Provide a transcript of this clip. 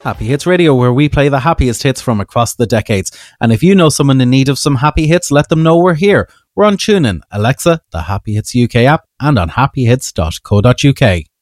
Happy Hits Radio, where we play the happiest hits from across the decades. And if you know someone in need of some happy hits, let them know we're here. We're on TuneIn, Alexa, the Happy Hits UK app, and on happyhits.co.uk.